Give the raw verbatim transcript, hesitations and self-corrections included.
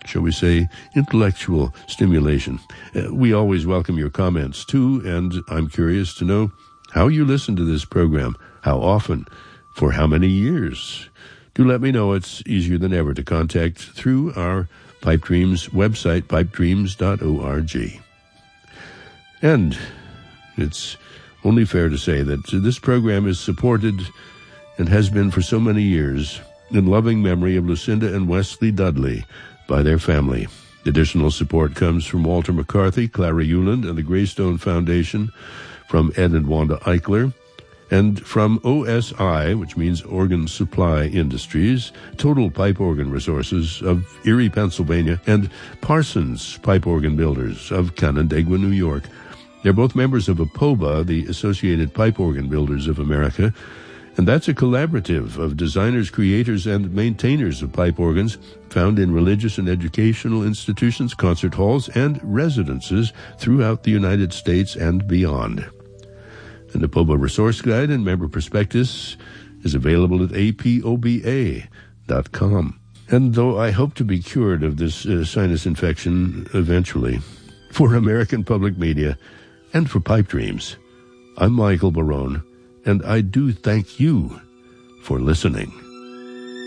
shall we say, intellectual stimulation. Uh, we always welcome your comments, too, and I'm curious to know how you listen to this program, how often, for how many years. Do let me know. It's easier than ever to contact through our Pipe Dreams website, pipe dreams dot org. And it's only fair to say that this program is supported and has been for so many years in loving memory of Lucinda and Wesley Dudley by their family. Additional support comes from Walter McCarthy, Clara Euland, and the Greystone Foundation, from Ed and Wanda Eichler, and from O S I, which means Organ Supply Industries, Total Pipe Organ Resources of Erie, Pennsylvania, and Parsons Pipe Organ Builders of Canandaigua, New York. They're both members of A P O B A, the Associated Pipe Organ Builders of America, and that's a collaborative of designers, creators, and maintainers of pipe organs found in religious and educational institutions, concert halls, and residences throughout the United States and beyond. And the P O B A Resource Guide and Member Prospectus is available at A P O B A dot com. And though I hope to be cured of this uh, sinus infection eventually, for American Public Media and for Pipe Dreams, I'm Michael Barone, and I do thank you for listening.